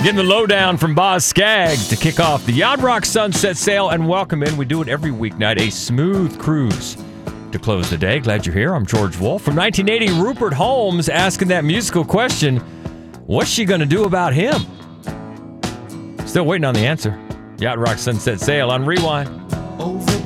Getting the lowdown from Boz Scaggs to kick off the Yacht Rock Sunset Sail and welcome in. We do it every weeknight, a smooth cruise to close the day. Glad you're here. I'm George Wolf. From 1980, Rupert Holmes asking that musical question, what's she going to do about him? Still waiting on the answer. Yacht Rock Sunset Sail on Rewind. Oh,